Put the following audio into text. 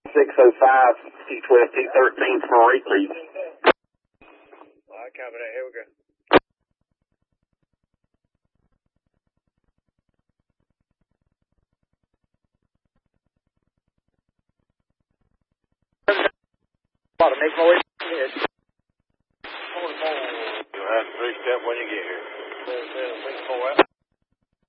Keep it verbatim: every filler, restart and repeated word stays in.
six oh five, T twelve, T thirteen from Reedley. All right, copy that. Here we go. About to make my way ahead. You'll have to three step when you get here. Six, four,